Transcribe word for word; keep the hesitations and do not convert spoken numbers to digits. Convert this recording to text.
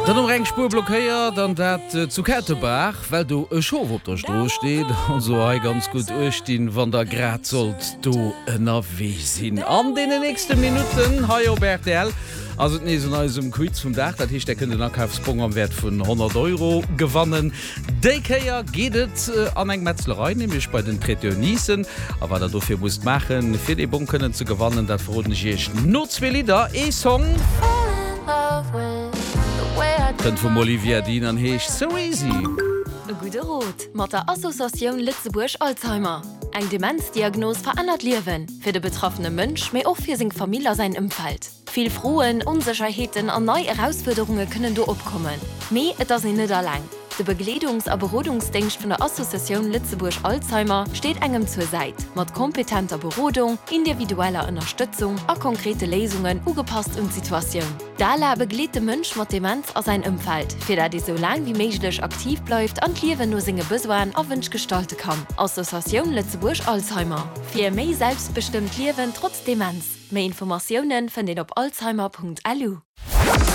Dann um Rengspur blockéiert, dann dat äh, zu Kätebach, weil du e Show op der Sto steht und so ei ganz gut urstehen, wann der grad sollt du ënner wie sinn. An den nächsten Minuten ha Bert L. Also nie so neem Quiz vom Dach, dat hicht der könnte Nachkaufsprung am Wert von hundert Euro gewannen. Dekeier gehtt äh, an eng Metzlerei, nämlich bei den Tretionisen, aber da dafür muss machen, für die Bunken zu gewannen, dat verroden ich nur zwei Lieder, E-Song. Den vum Olivia Dean an heech so easy. E gute Rot mat der Assoziation Lützeburg Alzheimer. Eg Demenzdiagnos verandert Liewen fir de betroffene Mënsch méi och fir seg Familie sein Umfeld. Viel Froen, Unsicherheiten an neue Herausforderungen können du opkommen. Mei et as net allein. De Begledungs- a Berodungsdienst von der Assoziation Lützeburg Alzheimer steht engem zur Seite, mit kompetenter Berodung, individueller Unterstützung und konkrete Lesungen angepasst und Situation. Dala begleitet der Mensch mit Demenz aus seinem Umfeld, für das er so lange wie möglich aktiv bleibt und Leben nur seine Besuche und Wünsche gestalten kann. Assoziation Lützeburg Alzheimer. Für mehr selbstbestimmt Leben trotz Demenz. Mehr Informationen findet ihr auf alzheimer punkt l u.